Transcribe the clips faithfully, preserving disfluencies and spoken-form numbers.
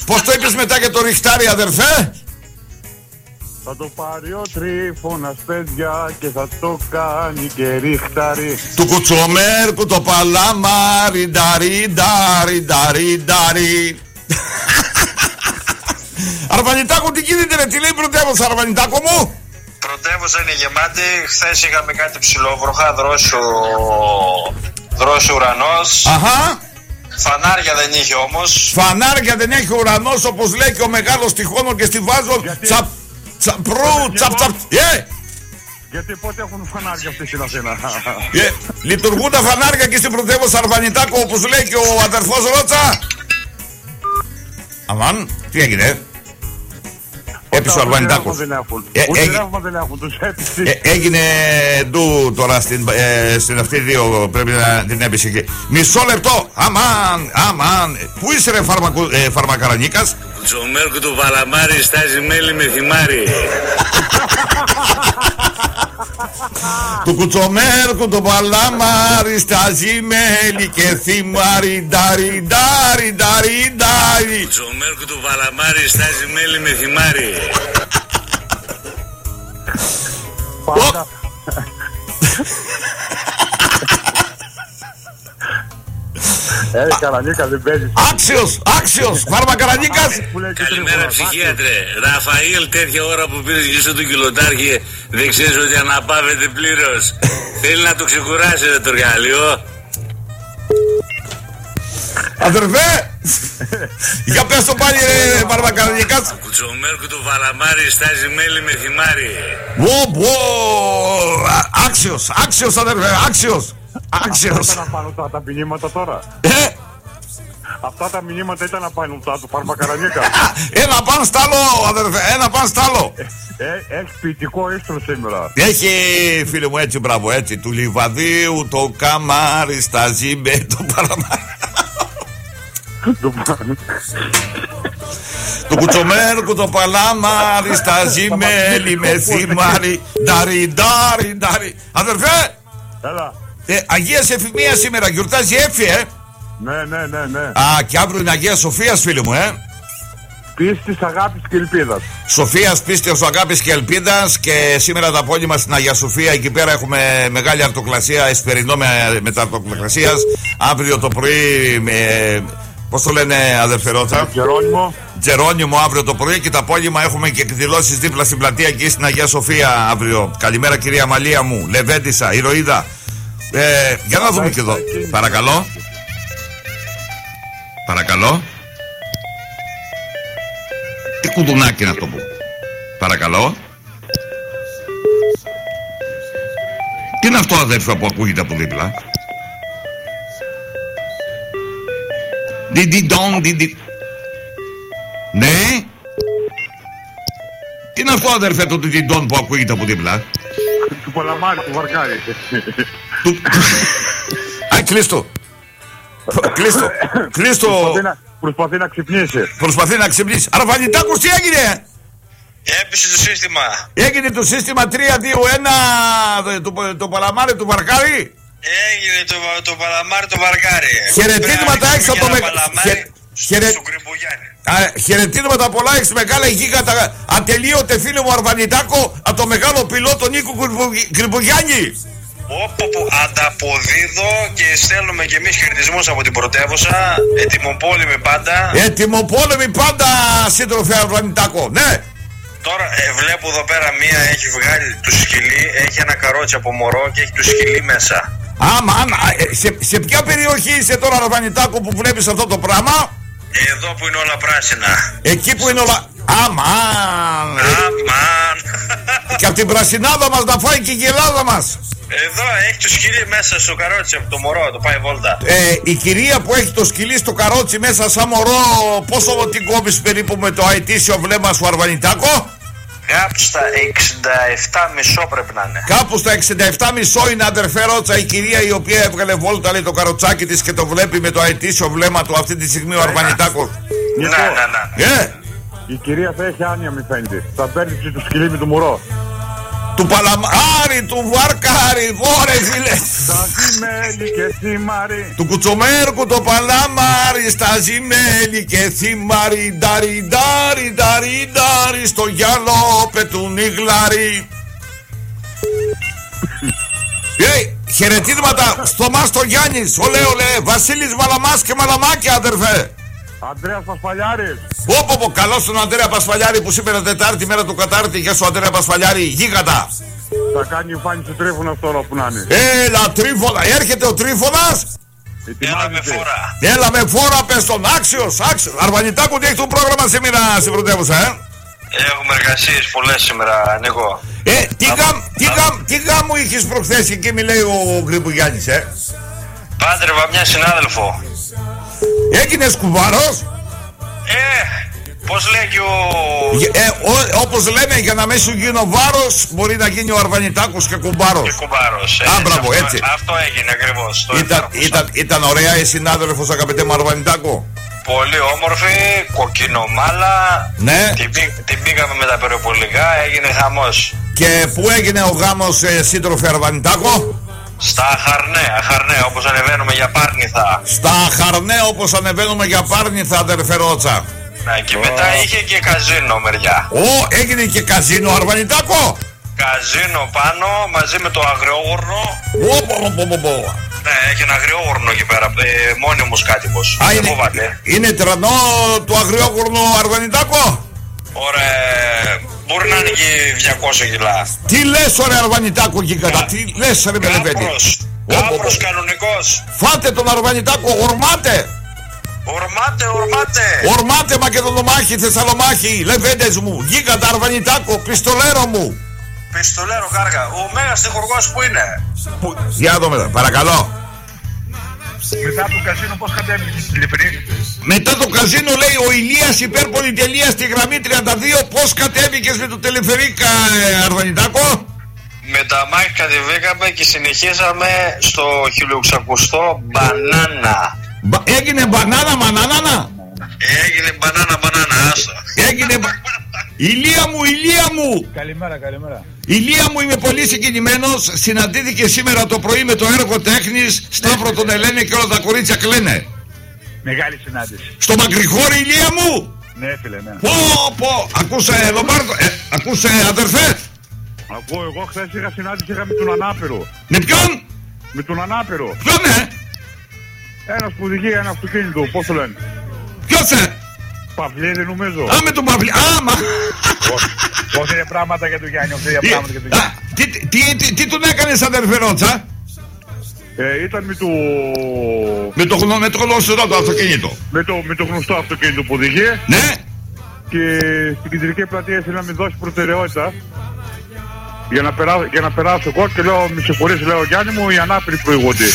Πώς το είπες μετά για το ριχτάρι, αδερφέ? Θα το πάρει ο Τρίφωνας, παιδιά, και θα το κάνει και ρίχταρι. Του κουτσομέρκου το παλάμαρι, νταρι, νταρι, νταρι, νταρι. Αρβανιτάκο, τι γίνεται ρε, τι λέει η πρωτεύουσα, Αρβανιτάκο μου? Πρωτεύουσα είναι γεμάτη. Χθες είχαμε κάτι ψηλόβροχα, δρόσο, δρόσο ουρανός. Αχα. Φανάρια δεν είχε όμως. Φανάρια δεν έχει ο ουρανός, όπως λέει και ο μεγάλος τυχόνος και στη βάζω. Γιατί... Τσαπ, τσαπρού, τσαπ, τσαπ. Yeah. Γιατί πότε έχουν φανάρια αυτοί στην Αθήνα? Yeah. Λειτουργούν τα φανάρια και στην πρωτεύουσα, Αρβανιτάκο, όπως λέει και ο αδερφός Ρώτσα. Αμάν, τι έγινε? Έπεισε ο Αρβανιτάκος. Έγινε ντου τώρα στην, ε, στην αυτή δύο. Πρέπει να την έπεισε και. Μισό λεπτό. Αμάν, αμάν. Πού είσαι ρε φαρμακο, ε, φαρμακαρανίκας? Κουτσομέρκου του Παλαμάρι στάζει μέλι με θυμάρι. Του κουτσομέρκου το Παλαμάρι στάζει μέλι και θυμάρι. Ντάρι, ντάρι, ντάρι, ντάρι. Κουτσομέρκου του Παλαμάρι στάζει μέλι με θυμάρι. Πάντα. Ε, Καρανίκα δεν παίζεις. Άξιος, άξιος, φαρμακαρανίκας. Καλημέρα ψυχίατρε. Ραφαήλ, τέτοια ώρα που πήρες γύρω του κιλοτάρχη, δεν ξέρεις ότι αναπαύεται πλήρως? Θέλει να το ξεκουράσει ρε, το εργαλείο. Αδερφέ, για πες το πάλι ρε φαρμακαρανίκας. Κουτσομέρκου του Παλαμάρι στάζει μέλι με θυμάρι. Μπο, μπο, άξιος, άξιος αδερφέ, άξιος. Άξιος. Αυτά ήταν πάνω τα, τα μηνύματα τώρα. Ε, Αυτά τα μηνύματα ήταν πάνω τα του φαρμακαρανίκα. ένα παν στ' άλλο αδερφέ, ένα παν στ' άλλο. Ε, έχει ποιητικό έστρο σήμερα. Έχει φίλε μου έτσι, μπράβο έτσι. Του λιβαδίου το καμάρι στάζει με το Παλαμάρι. Του κουτσομέρκου το Παλαμάρι στάζει μέλι με θυμάρι. Ντάρι, ντάρι, ντάρι. Αδερφέ, Έλα. ε, Αγίας Εφημίας σήμερα, γιορτάζει Έφη, ε. Ναι, ναι, ναι, ναι. Α, και αύριο είναι Αγία Σοφίας, φίλε μου, ε. Πίστης, αγάπης και ελπίδας. Σοφίας, πίστεως, αγάπης και ελπίδας. Και σήμερα το απόγευμα στην Αγία Σοφία, εκεί πέρα έχουμε μεγάλη αρτοκλασία, εσπερινό με, μεταρτοκλασίας. Αύριο το πρωί, με, πώς το λένε αδερφέ Ρώτσα? Γερόνιμο. Τζερόνιμο αύριο το πρωί, και το απόγευμα έχουμε και εκδηλώσεις δίπλα στην πλατεία εκεί στην Αγία Σοφία αύριο. Καλημέρα κυρία Μαλία μου, Λεβέντισσα, ηρωίδα. Ε, για να δούμε και εδώ. Παρακαλώ. Παρακαλώ. Τι κουδουνάκι είναι αυτό που... Παρακαλώ. Τι είναι αυτό αδέρφια που ακούγεται από δίπλα? Διντιντον, διντιντον. Ναι. Τι είναι αυτό αδέρφια το διντιντον που ακούγεται από δίπλα? Του Παλαμάρι, του Βαρκάρι. Του... Α, κλείστο. Κλείστο. Κλείστο. Προσπαθεί να ξυπνήσει. Προσπαθεί να ξυπνήσει. Αρβανιτάκος, τι έγινε? Έπεισε το σύστημα. Έγινε το σύστημα τρία δύο ένα. Το, το Παλαμάρι του Βαρκάρι. Έγινε το, το Παλαμάρι του Βαρκάρι. Χαιρετίσματα έχεις από το Μεγάλο. Χαιρε... Χαιρετίσματα πολλά έχεις μεγάλα γίγαντα. Ατελείωτε φίλε μου Αρβανιτάκο, από το μεγάλο πιλότο Νίκο Κρυμπογιάννη. Όπου που ανταποδίδω και στέλνουμε και εμείς χαιρετισμούς από την πρωτεύουσα. Ετοιμοπόλεμη πάντα. Ετοιμοπόλεμη πάντα, σύντροφε Αρβανιτάκο, ναι. Τώρα ε, βλέπω εδώ πέρα μία έχει βγάλει του σκυλί, έχει ένα καρότσι από μωρό και έχει του σκυλί μέσα. Άμα, άμα σε, σε ποια περιοχή είσαι τώρα Αρβανιτάκο που βλέπεις αυτό το πράγμα? Εδώ που είναι όλα πράσινα. Εκεί που είναι όλα... Αμάν. Αμάν. Και από την πρασινάδα μας να φάει και η γελάδα μας. Εδώ έχει το σκυλί μέσα στο καρότσι από το μωρό, το πάει βόλτα. Ε, η κυρία που έχει το σκυλί στο καρότσι μέσα σαν μωρό, πόσο την κόβεις περίπου με το αετήσιο βλέμμα σου Αρβανιτάκο? Κάπου στα εξήντα επτά μισό πρέπει να είναι. Κάπου στα εξήντα επτά μισό είναι αδερφέ Ρώτσα η κυρία η οποία έβγαλε βόλτα, λέει, το καροτσάκι της και το βλέπει με το αετήσιο βλέμμα του αυτή τη στιγμή ο Αρβανιτάκος. Ναι, ναι, ναι. Ε! Η κυρία θα έχει άνοια, μη φαίνεται. Θα παίρνει το σκυλί με το μωρό. Του Παλαμάρι, του Βαρκάρι, βόρε φίλε. Στα Ζημέλη και Θήμαρι. Του Κουτσομέρκου το Παλαμάρι, στα Ζημέλη και Θήμαρι. Ντάρι, ντάρι, ντάρι, ντάρι, στο γυαλό πετούν οι γλάρι. Ε, χαιρετίσματα στο Μάστο Γιάννης. Ολέ, ολέ, Βασίλης Μαλαμάς και Μαλαμάκη, αδερφέ. Αντρέας Πασπαλιάρης. Πω πω, καλώς τον Αντρέα Πασπαλιάρη που σήμερα Τετάρτη, μέρα του Κατάρτη. Γεια σου Αντρέα Πασπαλιάρη, γίγαντα. Θα κάνει εμφάνιση ο Τρίφωνας τώρα που να είναι. Έλα Τρίφωνα, έρχεται ο Τρίφωνας. Έλα με φόρα. Έλα με φόρα, πες τον, άξιος, άξιος. Αρβανιτάκου, τι έχει το πρόγραμμα σήμερα στην πρωτεύουσα, ε. Έχουμε εργασίες πολλές σήμερα, Νίκο. Ε, τι, γάμ, τι, γάμ, τι γάμο είχες προχθές εκεί, μιλάει ο Γκρίπου Γιάννης, ε. Πάντρευα μια συνάδελφο. Έγινες κουβάρος. Ε, πώς λέει και ο... Ε, ο, όπως λένε, για να μην σου γίνει ο βάρος, μπορεί να γίνει ο Αρβανιτάκος και κουμπάρος. Και κουμπάρος, Α, μπράβο, αυτό, έτσι. Αυτό έγινε ακριβώς. Ήταν, ήταν, ήταν ωραία η συνάδελφος, αγαπητέ μου Αρβανιτάκο. Πολύ όμορφη, κοκκινομάλα. Ναι. Την, την πήγαμε με τα περιοπολικά, έγινε χαμός. Και πού έγινε ο γάμος, ε, σύντροφε Αρβανιτάκο? Στα Αχαρνέ, Αχαρνέ, όπως ανεβαίνουμε για Πάρνηθα. Στα Αχαρνέ, όπως ανεβαίνουμε για Πάρνηθα, αδερφέ Ρότσα. Ναι, και oh. μετά είχε και καζίνο μεριά. Ω, oh, έγινε και καζίνο, Αρβανιτάκο. Καζίνο πάνω, μαζί με το αγριόγορνο. Ω, πω, πω, πω, πω. Ναι, έχει ένα αγριόγορνο εκεί πέρα, ε, μόνιμος κάτοικος. Α, είναι, είναι τρανό του αγριόγορνο, Αρβανιτάκο. Ωραία, μπορεί να είναι και διακόσια κιλά. Τι λες, ωραία Αρβανιτάκο, γίγαντα, τι λες, ρε παιδί. Κάπρος, κάπρος κανονικός. Φάτε τον Αρβανιτάκο, ορμάτε. Ορμάτε, ορμάτε. Ορμάτε, Μακεδονομάχη, Θεσσαλομάχη, λεβέντες μου, γίγαντα Αρβανιτάκο, πιστολέρο μου. Πιστολέρο κάργα. Ο μέγας τυχουργός που είναι? Που... Για δω μετά, παρακαλώ. Μετά το καζίνο πώς κατέβηκες στην Λιπρή? Μετά το καζίνο, λέει ο Ηλίας υπερπολιτελεία στη γραμμή τριάντα δύο. Πώς κατέβηκες με το τελεφερίκα, ε, Αρβανιτάκο? Με τα μάχη κατεβήκαμε και συνεχίσαμε στο χιλιοξακουστό μπανάνα. Μπα... Έγινε μπανάνα, μανάνανα. Έγινε μπανάνα, μπανάνα, άστα. Έγινε μπα... Ηλία μου, Ηλία μου. Καλημέρα, καλημέρα. Ηλία μου, είμαι πολύ συγκινημένος. Συναντήθηκε σήμερα το πρωί με το έργο τέχνης. Σταύρο τον Ελένε και όλα τα κορίτσια κλαίνε. Μεγάλη συνάντηση. Στο Μακρυχώρι, Ηλία μου. Ναι, φίλε, ναι. Πω, πω, ακούσε Λομπάρδο, ε, ακούσε αδερφέ. Ακούω, εγώ χθες είχα συνάντηση, είχα με τον Ανάπηρο. Με ποιον? Με τον Ανάπηρο. Ποιον, ε? Ένας που οδηγεί ένα αυτοκίνητο, πώς το λένε? Ποιος, ε? Παυλίδη νομίζω. Α, με τον Παυλίδη. Α, μα... Όχι είναι πράγματα για τον Γιάννη, όχι είναι πράγματα για τον Γιάννη. Τι, τι, τι, τι τον έκανες, αδερφέ Ρότσα? Ε, ήταν με το... Με το, με το γνωστό το αυτοκίνητο. Με το, με το γνωστό αυτοκίνητο που οδηγεί. Ναι. Και στην κεντρική πλατεία ήθελα να με δώσει προτεραιότητα για να, περά, για να περάσω εγώ και λέω, με συγχωρείς, λέω Γιάννη μου, οι ανάπηροι προηγούνται.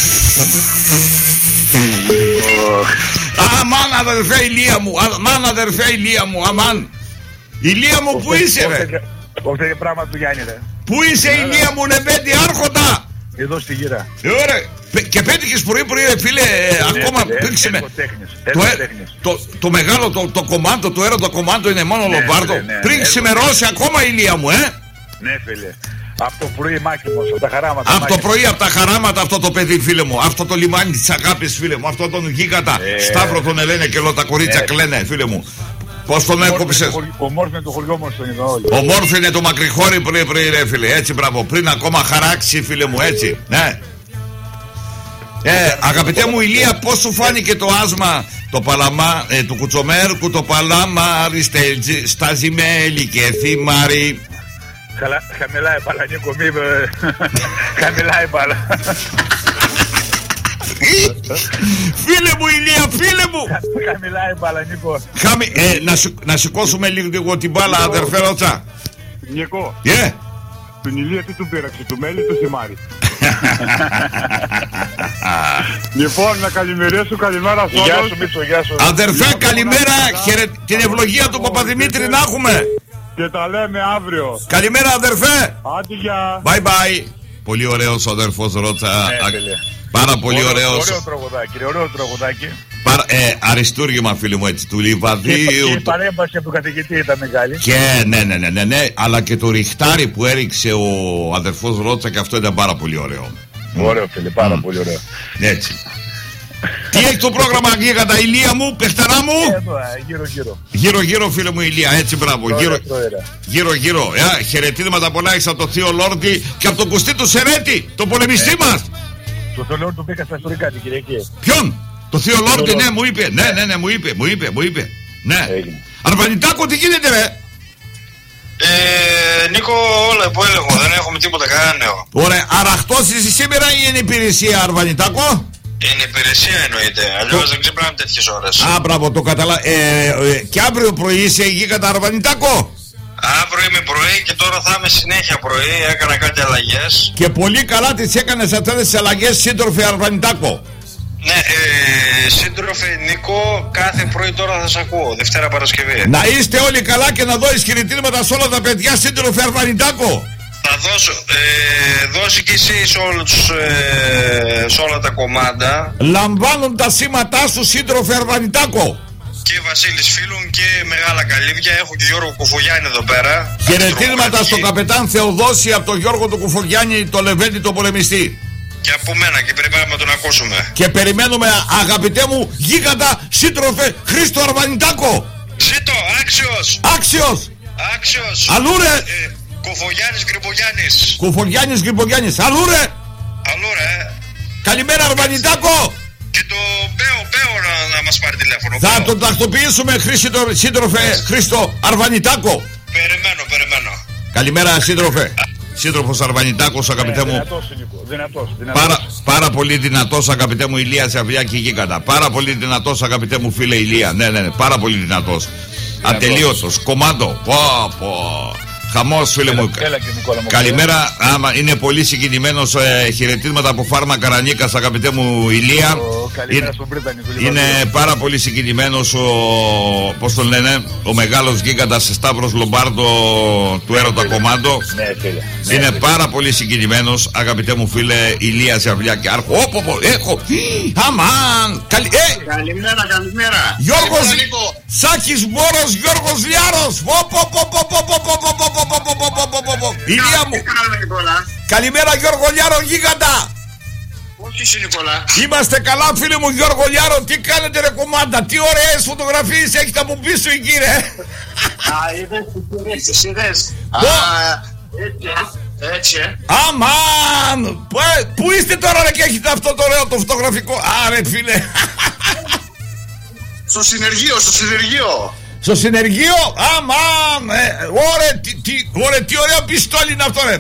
Αμάν αδερφέ Ηλία μου, αμάν αδερφέ Ηλία μου, αμάν. Ηλία μου, πού είσαι ρε? Όχι τέτοια πράγματα του Γιάννη ρε. Πού είσαι Ηλία μου, νεβέντη άρχοντα? Εδώ στη γύρα. Ε, ωραία. Και πέτυχες πρωί πρωί ρε φίλε, ακόμα πήξε με. Το, το μεγάλο το, το κομμάτι, το έρωτο κομμάτι είναι μόνο Λομπάρδο. Πριν ξημερώσει ακόμα Ηλία μου, ε. Ναι φίλε. Από το πρωί μάχη μου, από τα χαράματα. Από το πρωί, από τα χαράματα αυτό το παιδί, φίλε μου. Αυτό το λιμάνι της αγάπης, φίλε μου. Αυτό τον γίγαντα. Ε, Σταύρο τον Ελένε και όλα τα κορίτσια ε, κλαίνε, φίλε μου. Πώς τον έκοψες? Ο Μόρφη είναι το χωριό μας τον είδα όλοι. Ο Μόρφη είναι το Μακρυχώρι πριν, πριν, ρε φίλε. Έτσι, μπράβο. Πριν ακόμα χαράξει, φίλε μου, έτσι. Ναι. Ε, αγαπητέ μου Ηλία, πώς σου φάνηκε το άσμα το παλαμά, ε, του Κουτσομέρκου, το παλαμάρι στα Ζημέλη και Θήμαρι? Χαλα, χαμηλά η μπάλα, Νίκο, μη με... χαμηλά η μπάλα. Φίλε μου Ηλία, φίλε μου. Χαμηλά η μπάλα, Νίκο. Χαμη... Ε, να, σου, να σηκώσουμε λίγο την μπάλα, αδερφέ Ρότσα. Νίκο. Yeah. Τον Ηλία τι του πήραξε, του μέλι του θυμάρι. Λοιπόν, να καλημερίσω, καλημέρα σε όλους. Γεια σου Μίτσο, γεια σου. Αδερφέ, καλημέρα, χαιρε... την ευλογία του Παπαδημήτρη να έχουμε. Και τα λέμε αύριο. Καλημέρα αδερφέ. Άντε γεια. Bye bye. Πολύ ωραίος ο αδερφός Ρότσα. Ναι, Πάρα πολύ ωραίος. Ωραίο τραγουδάκι, ωραίο τραγουδάκι. Πάρα Α, ε, αριστούργημα, φίλοι μου, έτσι, του Λιβαδίου. Και η παρέμβαση από τον καθηγητή ήταν μεγάλη. Και ναι, ναι, ναι, ναι, ναι, αλλά και το ριχτάρι που έριξε ο αδερφός Ρότσα, και αυτό ήταν πάρα πολύ ωραίο. Ωραίο, φίλε, πάρα mm. πολύ ωραίο. Έτσι. Τι έχει το πρόγραμμα, Γίγαντα, Ηλία μου, παιχτερά μου? Εδώ, γύρω γύρω. Γύρω γύρω, φίλε μου, Ηλία, έτσι, μπράβο. Γύρω γύρω, γύρω. Ε, χαιρετίσματα πολλά έχεις από το Θείο Λόρντι και από τον Κουστί του Σερέτη, τον πολεμιστή ε, μας. Το Θείο Λόρντι τον πήγα στα ιστορικά την Κυριακή. Ποιον? Το Θείο Λόρντι, ναι, μου είπε. Ναι, ναι, ναι, μου είπε, μου είπε, μου είπε. Ναι. Αρβανιτάκο, τι γίνεται, ρε? Ε, Νίκο, όλα υπό έλεγχο, δεν έχουμε τίποτα, κανένα νέο. Ωραία, αραχτός είσαι σήμερα ή είναι υπηρεσία, Αρβανιτάκο? Είναι υπηρεσία εννοείται, αλλιώς το... δεν ξυπνάμε τέτοιες ώρες. Α, μπράβο, το καταλα... Ε, ε, και αύριο πρωί είσαι Γίγαντα, Αρβανιτάκο? Αύριο είμαι πρωί και τώρα θα είμαι συνέχεια πρωί, έκανα κάτι αλλαγές. Και πολύ καλά τις έκανες αυτές τις αλλαγές, σύντροφε Αρβανιτάκο. Ναι, ε, σύντροφε Νίκο, κάθε πρωί τώρα θα σας ακούω, Δευτέρα Παρασκευή. Να είστε όλοι καλά και να δω ισχυρητήρματα σε όλα τα παιδιά, σύντροφε Αρβανιτάκο. Θα δώσω, ε, δώσει και εσύ σε, όλους, ε, σε όλα τα κομμάτια. Λαμβάνουν τα σήματά σου, σύντροφε Αρβανιτάκο. Και Βασίλης Φίλων και μεγάλα καλύβια. Έχω και Γιώργο Κουφογιάννη εδώ πέρα. Χαιρετίσματα στον καπετάν Θεοδόση από τον Γιώργο του Κουφογιάννη, το Λεβέντη, το πολεμιστή. Και από μένα, και περιμένουμε να τον ακούσουμε. Και περιμένουμε, αγαπητέ μου Γίγαντα, σύντροφε Χρήστο Αρβανιτάκο. Ζήτω, άξιος. Άξιος. Άξιος. Αλλού ρε. Ε, Κουφογιάννης Γκριμπογιάννης. Κουφογιάννης Γκριμπογιάννης. Αλλού ρε. Αλλού ρε. Καλημέρα, Αρβανιτάκο. Και το Μπέο Μπέο να, να μας πάρει τηλέφωνο. Θα Μπέο. τον τακτοποιήσουμε, Χρήστο, σύντροφε Χρήστο Αρβανιτάκο. Περιμένω, περιμένω. Καλημέρα, σύντροφε. Σύντροφος Αρβανιτάκος, αγαπητέ μου. Δυνατός, δυνατός, δυνατός. Πάρα, πάρα πολύ δυνατός, αγαπητέ μου, Ηλία Σαββιάκη Γίγαντα. Πάρα πολύ δυνατός, αγαπητέ μου φίλε Ηλία. Ναι, ναι, ναι, πάρα πολύ δυνατός. Ατελείωτος, κομμάτο. Πω, πω. Χαμός, φίλε μου. Έλα και Νικόλα, καλημέρα. Άμα είναι πολύ συγκινημένος, ε, χαιρετίσματα από Φάρμα Καρανίκας, αγαπητέ μου Ηλία. Ο, καλημέρα στον Πρίτανη. Είναι πάρα πολύ συγκινημένος ο, πώς τον λένε, ο μεγάλος Γίγαντας Σταύρος Λομπάρντο του Έρωτα Κομμάντο. Ναι, φίλε. Είναι ναι, πάρα πολύ συγκινημένος, αγαπητέ μου φίλε Ηλία Σαββιάκη. Άρχο, όπω, όπω, έχω. Αμάν. Καλη... Ε! Καλημέρα, καλημέρα. Γιώργος Σάκης Μπόρος, Γιώργος Λιάρος. Ηλία μου. Καλημέρα, Γιώργο Λιάρο Γίγαντα. Όχι εσύ, Νικόλα. Είμαστε καλά, φίλε μου Γιώργο Λιάρο. Τι κάνετε ρε κομμάντα? Τι ωραίες φωτογραφίες έχετε από πίσω εκεί ρε. Α, είδες, τις είδες. Έτσι, αμάν. Πού είστε τώρα ρε και έχετε αυτό το ωραίο το φωτογραφικό? Άρε φίλε. Στο συνεργείο, στο συνεργείο. Στο συνεργείο, αμάν. Ωραία, τι, τι ωραίο πιστόλι είναι αυτό ρε.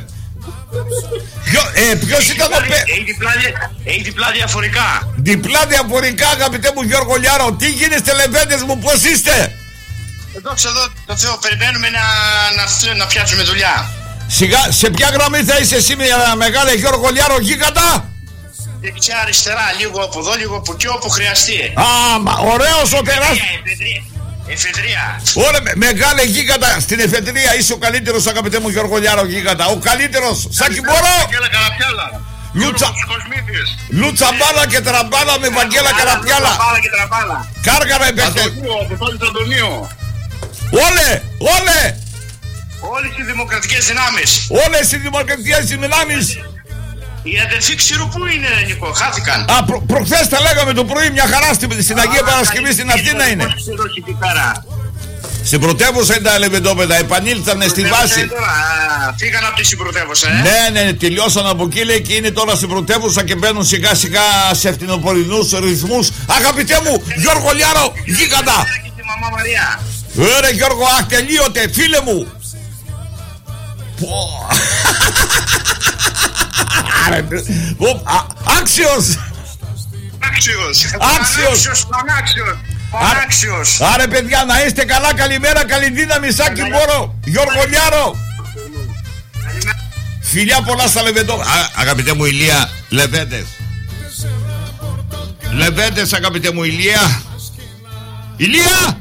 Ε, ποιος ήταν ο πέ... Έχει διπλά διαφορικά. Διπλά διαφορικά, αγαπητέ μου Γιώργο Λιάρο. Τι γίνεστε λεβέντες μου, πώς είστε? Εδώ εδώ το Θεό, περιμένουμε να, να, να πιάσουμε δουλειά. Σιγά, σε ποια γραμμή θα είσαι εσύ μεγάλε Γιώργο Λιάρο Γίγαντα? Δεξιά αριστερά, λίγο από εδώ, λίγο από εκεί, όπου χρειαστεί. Α, μα ωραίος ο τεράστιος. Εφεδρεία. Ωραία, με, μεγάλε Γίγαντα, στην εφεδρεία είσαι ο καλύτερος, αγαπητέ μου Γιώργο Λιάρο Γίγαντα. Ο καλύτερος, Σάκη μπορώ. Βαγγέλα Καραπιάλα. Λούτσα... Λούτσαμπάλα και τραμπάλα με Βαγγέλα Καραπιάλα. Κάργαρα επέχτε. Όλε, όλε. Όλες οι δημοκρατικές δυνάμεις. Όλες οι δημοκρατικές δυνάμεις. Οι αδερφοί Ξηρού που είναι, Νικό, χάθηκαν. Α, προ, προχθές τα λέγαμε το πρωί, μια χαρά στην, στην Αγία Παρασκευή στην Αθήνα είναι. Στην πρωτεύουσα είναι τα λεβεντόπεδα, επανήλθανε στη βάση. Φύγαν από τη πρωτεύουσα, ε. Ναι, ναι, τελειώσαν από εκεί λέει και είναι τώρα στην πρωτεύουσα και μπαίνουν σιγά σιγά σε ευθυνοπορεινούς ρυθμούς. Αγαπητέ μου, Γιώργο Λιάρο, Γίγαντα. Ωραία Γιώργο, αχ τελείωτε, φίλε μου. Άξιος. Άξιος. Άξιος. Πανάξιος. Άρε παιδιά να είστε καλά, καλημέρα, καλή δύναμη Σάκη Μπόρο, Γιώργο Λιάρο. Φιλιά πολλά στα Λεβεντό. Αγαπητέ μου Ηλία, Λεβέντες. Λεβέντες αγαπητέ μου Ηλία. Ηλία.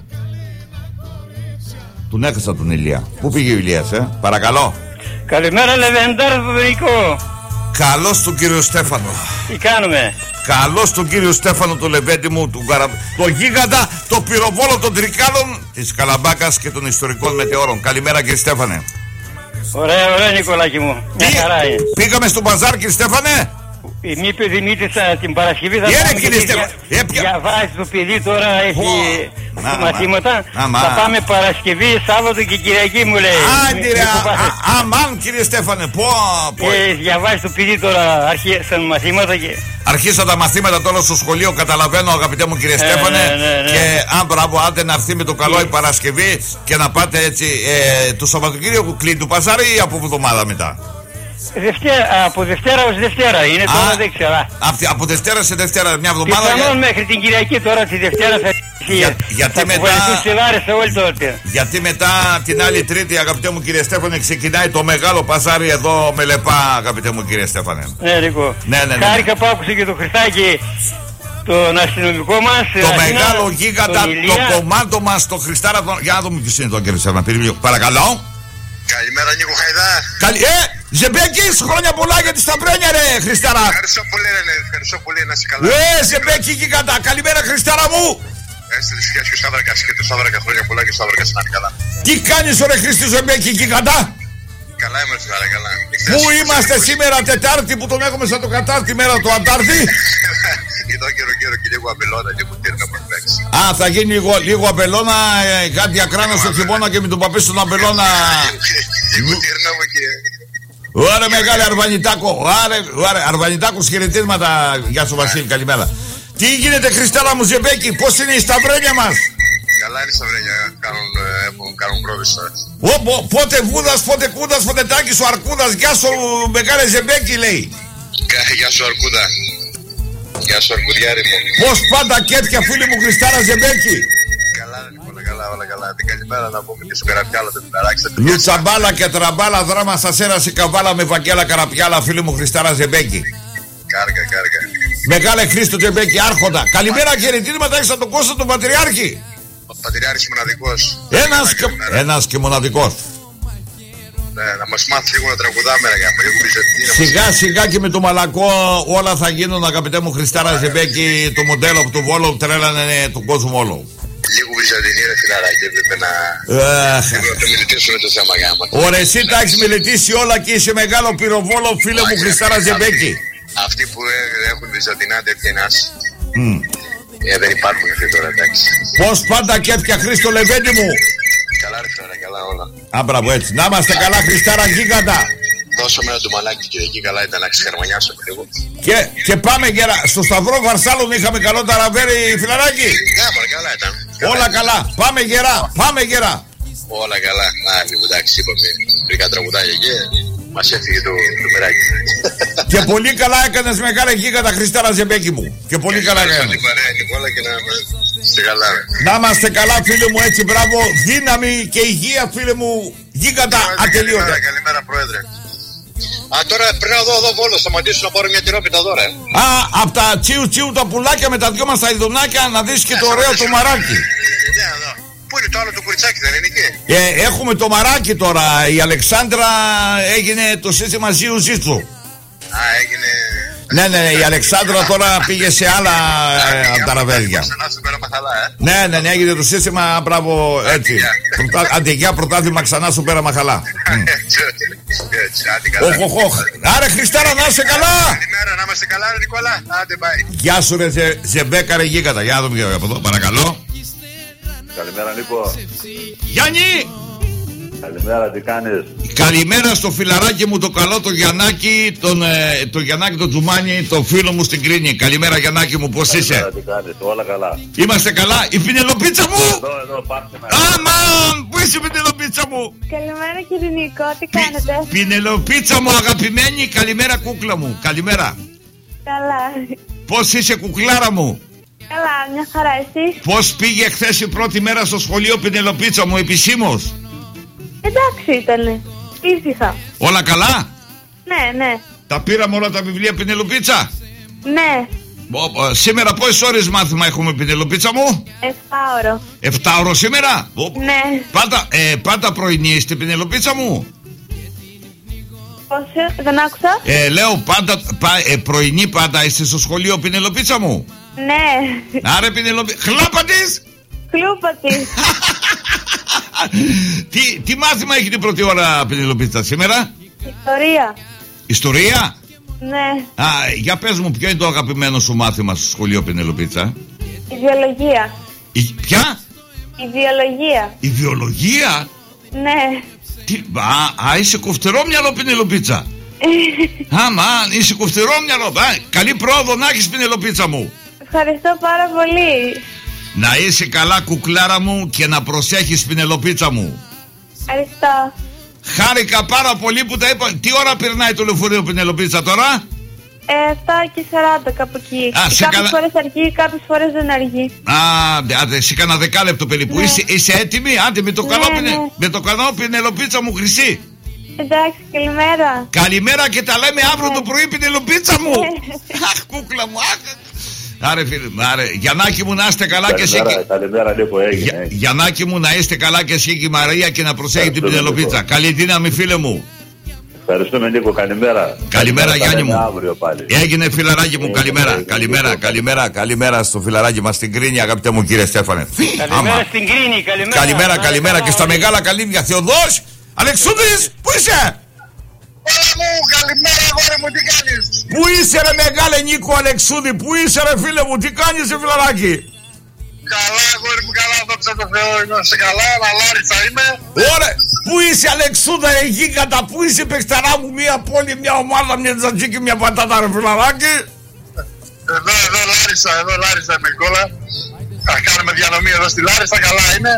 Τον έχασα τον Ηλία. Πού πήγε ο Ηλίας, ε, παρακαλώ. Καλημέρα Λεβεντάρ Νικό. Καλώς τον κύριο Στέφανο. Τι κάνουμε? Καλώς τον κύριο Στέφανο του Λεβέντη μου, του Καρα... το γίγαντα, το πυροβόλο των Τρικάλων της Καλαμπάκας και των ιστορικών μετεώρων. Καλημέρα κύριε Στέφανε. Ωραία, ωραία Νικολάκη μου. Μια χαρά είναι. Πήγαμε στο μπαζάρ κύριε Στέφανε. Μη είπε ο Δημήτρης την Παρασκευή θα πάμε, κύριε Στέφανε. Διαβάζει το παιδί τώρα, έχει να, μαθήματα. να, θα πάμε Παρασκευή, Σάββατο και Κυριακή μου λέει. Άντε ρε, αμάν κύριε Στέφανε. Πω, πω. Ε, διαβάζει το παιδί τώρα, αρχίσαν μαθήματα και... Αρχίσαν τα μαθήματα τώρα στο σχολείο, καταλαβαίνω αγαπητέ μου κύριε ε, Στέφανε. Ναι, ναι, ναι. Και αν μπράβο, άντε να έρθει με το καλό η Παρασκευή και να πάτε έτσι. Ε, το Σαββατοκύριακο κλείνει του παζάρι ή από εβδομάδα μετά? Δευτέρα, από Δευτέρα ως Δευτέρα είναι. Α, τώρα δεν ξέρω. Από, από Δευτέρα σε Δευτέρα, μια εβδομάδα. Πιθανόν για... μέχρι την Κυριακή τώρα, τη Δευτέρα θα. Για, γιατί, θα μετά, όλη γιατί μετά την άλλη Τρίτη, αγαπητέ μου κύριε Στέφανε, ξεκινάει το μεγάλο παζάρι εδώ με λεπά, αγαπητέ μου κύριε Στέφανε. Ναι, Ρίκο. Ναι, ναι, ναι. Χάρηκα που άκουσα και το Χριστάκι, τον αστυνομικό μας. Το Αθήνα, μεγάλο γίγαντα, το κομμάτι μας, το Χριστάρα. Τον... Για να δούμε ποιος είναι το κύριε Στέφανε. Παρακαλώ. Καλημέρα Νίκο Χαϊδά. Καλη... Ε, Ζεμπέκης, χρόνια πολλά για τη Σταυρένια ρε Χριστάρα. Ευχαριστώ πολύ ρε, ευχαριστώ πολύ να είσαι καλά. Ε, Ζεμπέκη γίγαντα, καλημέρα Χριστάρα μου. Έστε τη σχέση και ο Σταύρακας και το Σταύρακα χρόνια πολλά και ο Σταύρακας να είναι καλά. Τι κάνεις ρε Χριστή Ζεμπέκη γίγαντα? Καλά είμαι ρε, καλά. Πού είμαστε σήμερα Τετάρτη που τον έχουμε σαν το κατάρτη μέρα του Αντάρτη? Εδώ καιρό καιρό και λίγο αμπελώνα, λίγο τύρνα προφέξη. Α, θα γίνει λίγο, λίγο αμπελώνα, ε, κάτι ακράνα στο χειμώνα και με τον παπί στον αμπελώνα. Λίγο τύρνα μου και... Ωραία μεγάλη Αρβανιτάκο, ωραία Αρβανιτάκο, χαιρετίσματα. Γεια σου Βασίλη, καλημέρα. Τι γίνεται Χριστέλα μου Ζεμπέκη, πώς είναι η Σταυρένια μας? Καλά είναι η Σταυρένια, κάνουν, έχουν, κάνουν πρόβες τώρα. Πότε Βούδας, πότε Κούδας, πότε Τάκης ο Αρκούδας, γεια σου μεγάλε Ζεμπέκη λέει. Γεια σου Αρκούδα. Γεια σου Αρκουδιάρη μου. Πώς πάντα κέφια φίλη μου Χριστάρα Ζεμπέκη? Καλά ρε όλα καλά, όλα καλά. Την καλημέρα να πούμε και στο Καραπιάλα το φιλαράκι. Λουτσαμπάλα και τραμπάλα, δράμα στα σέρα η καβάλα με Βαγγέλα Καραπιάλα φίλη μου Χριστάρα Ζεμπέκη. Κάργα, κάργα. Μεγάλε Χρήστο Ζεμπέκη, άρχοντα. Καλημέρα και χαιρετίσματα έχεις από τον Κώστα τον Πατριάρχη. Ο Πατριάρχης μοναδικός. Ένας και, ένας και μοναδικός. Ναι, να μας μάθει λίγο να τραγουδάμε ρε γάμο. Σιγά σιγά και με το μαλακό όλα θα γίνουν αγαπητέ μου Χριστάρα Ζεμπέκη. Το μοντέλο από το Βόλο τρέλανε τον κόσμο όλο. Λίγο βυζαντινή ρε φιλαράκι, έπρεπε να το μελετήσουμε το θέμα γάμα. Ωραία, εσύ τα έχεις μελετήσει όλα και είσαι μεγάλο πυροβόλο φίλε μου Χριστάρα Ζεμπέκη. Αυτοί που έχουν βυζαντινά τεπιενάς ε, δεν υπάρχουν αυτοί τώρα, εντάξει. Πώς πάντα κέφια Χρήστο Λεβέντη μου? Καλά ρε φίλε, καλά όλα. Α, μπράβο έτσι. Να είμαστε καλά Χριστάρα γίγαντα. Δώσω μένα του μαλάκι και εκεί καλά ήταν να ξεχαρμανιάσω λίγο. Και, και πάμε γερα. Στο Σταυρό Βαρσάλων είχαμε καλό ταραβέρι φιλαράκι. Ναι, παρα καλά ήταν. Όλα καλά. Πάμε γερά. Πάμε γερά. Όλα καλά. Α, λίγο εντάξει είπαμε. Βρήκα τραγουδάκια και μας έφυγε το, το μεράκι. Και πολύ καλά έκανες μεγάλα γίγαντα Χριστάρα Ζεμπέκη μου. Και πολύ καλά έκανες. Την παρέα Νικόλα και να είμαστε καλά. Να είμαστε καλά φίλε μου έτσι μπράβο. Δύναμη και υγεία φίλε μου. Γίγαντα ατελείωτα. Καλημέρα, καλημέρα πρόεδρε. Α, τώρα πρέπει να δω εδώ Βόλο, σταματήσω να πάρω μια τυρόπιτα δώρα. Ε. Α, απ' τα τσιου τσιου τα πουλάκια με τα δυο μας τα ειδονάκια να δεις και ναι, το ωραίο το μαράκι. Ναι, εδώ. Πού είναι το άλλο το κουριτσάκι, δεν είναι εκεί? Ε, έχουμε το μαράκι τώρα. Η Αλεξάνδρα έγινε το σύστημα Ζίου Ζήτσου. Α, έγινε... Ναι, ναι, η Αλεξάνδρα τώρα πήγε σε άλλα ε, ταραβέρια. Ναι, ναι, ναι, έγινε το σύστημα, μπράβο, έτσι. Αντιγιά πρωτάθλημα ξανά σου πέρα μαχαλά. Οχ, οχ, οχ. Άρα Χριστάρα, να είσαι καλά. Καλημέρα, να είμαστε καλά, ρε Νικόλα. Άντε, πάει. Γεια σου, ρε Ζεμπέκα, ρε γίγαντα. Για να δούμε από εδώ, παρακαλώ. Καλημέρα, Νίκο. Γιάννη. Καλημέρα, τι κάνεις? Καλημέρα στο φιλαράκι μου το καλό, το Γιαννάκη, τον, ε, το Γιαννάκη το Τζουμάνι, το φίλο μου στην Κρίνη. Καλημέρα Γιαννάκη μου, πώς είσαι? Καλημέρα, τι κάνεις? Όλα καλά. Είμαστε καλά. Η Πινελοπίτσα μου! Εδώ, εδώ, πάρτε με. Αμάν! Πού είσαι η Πινελοπίτσα μου? Καλημέρα κύριε Νίκο, τι κάνετε? Πι, Πινελοπίτσα μου αγαπημένη, καλημέρα κούκλα μου. Καλημέρα. Καλά. Πώς είσαι κουκλάρα μου? Καλά, μια χαρά, εσείς? Πώς πήγε χθες η πρώτη μέρα στο σχολείο Πινελοπίτσα μου, επισήμως? Εντάξει ήτανε, ήσυχα. Όλα καλά? Ναι, ναι. Τα πήραμε όλα τα βιβλία Πινελοπίτσα? Ναι. Ω, σήμερα πόσες ώρες μάθημα έχουμε Πινελοπίτσα μου? Εφτάωρο. Εφτάωρο σήμερα? Ναι. Πάντα, ε, πάντα πρωινή είστε Πινελοπίτσα μου? Πώς, ε, δεν άκουσα. Ε, λέω πάντα, πα, ε, πρωινή πάντα είσαι στο σχολείο, Πινελοπίτσα μου. Ναι. Άρε Πινελοπίτσα, χλάπα της. Χλούπα της. τι, τι μάθημα έχει την πρώτη ώρα, Πινελοπίτσα, σήμερα? Ιστορία. Ιστορία. Ναι. Α, για πες μου, ποιο είναι το αγαπημένο σου μάθημα στο σχολείο, Πινελοπίτσα? Η βιολογία. Η, ποια? Η βιολογία. Η βιολογία. Ναι. Τι, α, α, είσαι κοφτερόμυαλο, Πινελοπίτσα. Άμα, είσαι κοφτερόμυαλο. Α, καλή πρόοδο να έχεις, Πινελοπίτσα μου. Ευχαριστώ πάρα πολύ. Να είσαι καλά, κουκλάρα μου, και να προσέχεις, Πινελοπίτσα μου. Ευχαριστώ. Χάρηκα πάρα πολύ που τα είπα. Τι ώρα περνάει το λεωφορείο, Πινελοπίτσα, τώρα? Ε, εφτά και σαράντα κάπου εκεί. Α, σε κάποιες καλά... φορές αργεί, κάποιες φορές δεν αργεί. Α, άντε, σε κάνα δεκάλεπτο περίπου. Ναι. Είσαι, είσαι έτοιμη? Άντε, με το Ναι, καλό, ναι. πινε... με το καλό, Πινελοπίτσα μου, χρυσή. Εντάξει, καλημέρα. Καλημέρα και τα λέμε αύριο Ναι. το πρωί, Πινελοπίτσα μου. Αχ, κούκλα μου, αχ. Άρε φίλε, άρε, Γιαννάκη μου, να είστε καλά και εσύ. Καλημέρα, καλημέρα, Νίκο, έγινε. Για, Γιαννάκη μου, να είστε καλά και εσύ και η Μαρία, και να προσέχει την Πινελοπίτσα. Καλή δύναμη, φίλε μου. Ευχαριστούμε, Νίκο, καλημέρα. Καλημέρα, Γιάννη μου. Αύριο πάλι. Έγινε, φιλαράκι μου, καλημέρα. Καλημέρα, καλημέρα, καλημέρα στο φιλαράκι μας στην Κρίνη, αγαπητέ μου κύριε Στέφανε. Καλημέρα στην Κρίνη, καλημέρα. Καλημέρα, καλημέρα και στα μεγάλα καλύμια. Θεοδός Αλεξούδης, πού είσαι? Έλα μου, καλημέρα αγόρι μου, τι κάνεις? Πού είσαι ρε μεγάλε Νίκο Αλεξούδη? Πού είσαι ρε φίλε μου? Τι κάνεις ρε φιλαράκι? Καλά αγόρι μου, καλά, δόξα τω Θεώ, είμαστε καλά, Λάρισα είμαι. Ωραία, πού είσαι Αλεξούδα ρε γίγαντα? Πού είσαι παιχταρά μου? Μια πόλη, μια ομάδα, μια τζατζίκι, μια πατάτα ρε φιλαράκι. Εδώ, εδώ Λάρισα, εδώ Λάρισα είμαι κόλλα. Θα κάνουμε διανομή εδώ στη Λάρισα, καλά είναι.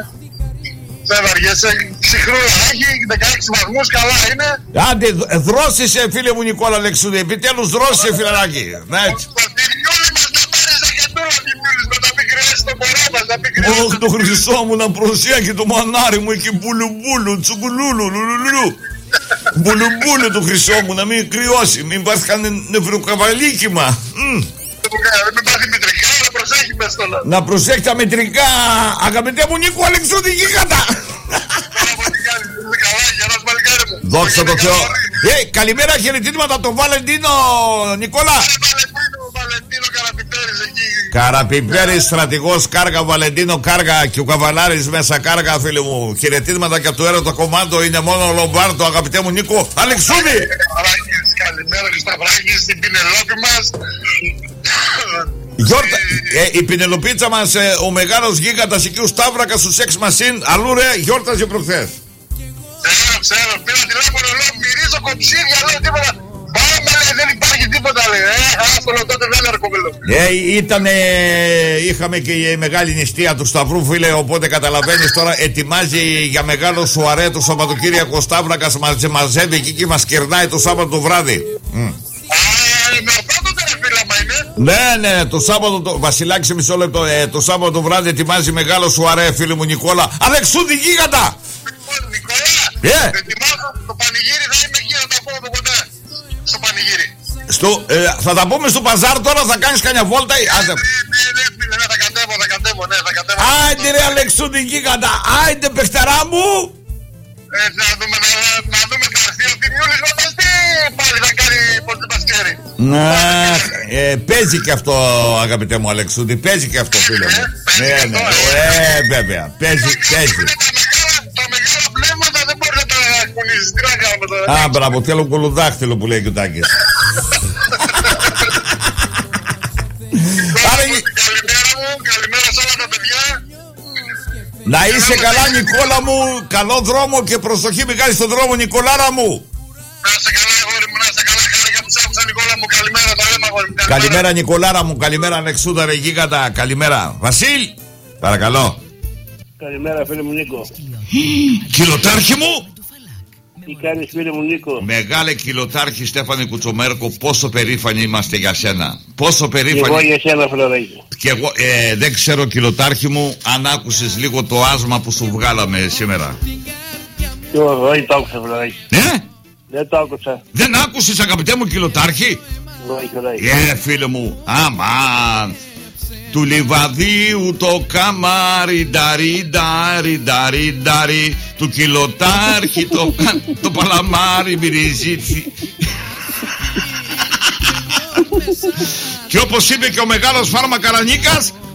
Δεν βαριέσαι, ψυχρούλα έχει, δεκαέξι βαθμούς, καλά είναι. Άντε, δρόσισε φίλε μου Νικόλα Αλεξούδη, επιτέλους δρόσισε φιλαράκι. Ναι, έτσι. Τη μιούλη μας να πάρεις δεκατούλα τη μιούλης με τα μικρές στο μωρό μας, να μην κρυώσει. Ωχ, το χρυσό μου να προσέχει το μανάρι μου εκεί, μπουλουμπούλου, τσουκουλούλου, λουλουλουλου. Μπουλουμπούλου το χρυσό μου, να μην κρυώσει, μην πάθει κανένα νευροκαβαλίκημα. Μμ. Μην πάθει μητρικά, να προσέχει μες στο λάδι. Να προσέχει τα μετρικά, αγαπητέ μου Νίκο Αλεξούδη γίγαντα. Δόξα τω Θεώ. Ε, καλημέρα, χαιρετίσματα από τον Βαλεντίνο, Νικόλα. Βαλεντίνο Καραπιπέρης εκεί. Καραπιπέρης, στρατηγός, κάργα, Βαλεντίνο, κάργα, και ο Καβαλάρης μέσα, κάργα, φίλε μου. Χαιρετίσματα και από το έρωτο κομμάτι, είναι μόνο ο Λομπάρτο, αγαπητέ μου Νίκο Αλεξούδη. Καλημέρα και στα βράγια στην Πινελόπη μας. Γιόρτα, ε, η Πινελοπίτσα μας, ε, ο μεγάλος γίγαντας εκεί, ο Σταύρακας του Sex Machine, αλλούρε, γιόρταζε προχθές. Ξέρω, ξέρω, πήρα τηλέφωνο, λέω, μυρίζω κοψίδια, λέω τίποτα. Πάμε, λέει, δεν υπάρχει τίποτα, λέει. Ε, άστολο, τότε δεν έρχομαι, λέω. Ε, ήτανε, είχαμε και η μεγάλη νηστεία του Σταυρού, φίλε, οπότε καταλαβαίνεις τώρα, ετοιμάζει για μεγάλο σουαρέ το Σαββατοκύριακο, ο Σταύρακας μας μαζεύει εκεί και μας κερνάει το Σάββατο το βράδυ. Mm. Α, με αυτό τότε ρε φίλα μα είναι. Ναι, ναι, το Σάββατο, το, Βασιλάκη σε μισό λεπτό, ε, το Σάββατο το βράδυ ετοιμάζει μεγάλο σουαρέ, φίλε μου Νικόλα Αλεξούδη γίγαντα. Λοιπόν, Νικόλα, Ε. ετοιμάζω το πανηγύρι, θα είμαι εκεί να τα πω από κοντά. Στο πανηγύρι. Στο, ε, θα τα πούμε στο παζάρ τώρα, θα κάνεις κανένα βόλτα. Ναι, Άντε. ναι, ναι, φίλε, ναι, θα κατέβω, θα κατέβω, ναι, θα κατέβω. Άιντε ρε Αλεξούδη γίγαντα, άιντε παιχτερά μου. Έτσι, να δούμε, να, να δούμε τα αρχεία. Τι μιούλης μας τι πάλι θα κάνει, πώς δεν μας ξέρει. Ναι, ε, παίζει και αυτό, αγαπητέ μου Αλεξούδη, παίζει και αυτό, φίλε μου. Ναι, ναι, ε, βέβαια, παίζει, παίζει. Τα μεγάλα πνεύματα δεν μπορεί να τα κουνήσεις. Τι να κάνουμε τώρα. Α, μπράβο, θέλω κολοδάχτυλο που λέει και ο Τάκης. Καλημέρα μου, καλημέρα σε όλα τα παιδιά. Να είσαι καλά Νικόλα μου, καλό δρόμο και προσοχή μεγάλη στον δρόμο Νικολάρα μου. Να είσαι καλά αγόρι μου, να είσαι καλά, χάρη για τους άκουσα Νικόλα μου, καλημέρα, τα λέμε αγόρι μου. Καλημέρα Νικολάρα μου, καλημέρα Αλεξούδα ρε γίγαντα, καλημέρα. Βασίλ, παρακαλώ. Καλημέρα φίλε μου Νίκο. Κιλοτάρχη μου. Τι κάνεις φίλε μου Νίκο? Μεγάλε κιλοτάρχη Στέφανε Κουτσομέρκο, πόσο περήφανοι είμαστε για σένα. Πόσο περήφανοι. Και εγώ για σένα φιλαράκι. Και εγώ ε, δεν ξέρω κιλοτάρχη μου αν άκουσες λίγο το άσμα που σου βγάλαμε σήμερα. Και εγώ δεν το άκουσα φιλαράκι. Ναι. Δεν το άκουσα. Δεν άκουσες αγαπητέ μου κιλοτάρχη? Όχι φιλαράκι. Ε φίλε μου, αμάν. του λιβαδίου το καμάρι, νταρι νταρι νταρι νταρι, του κιλοτάρχη το, το παλαμάρι μυριζίτσι. Και όπως είπε και ο μεγάλος Φάρμα Καρανίκας,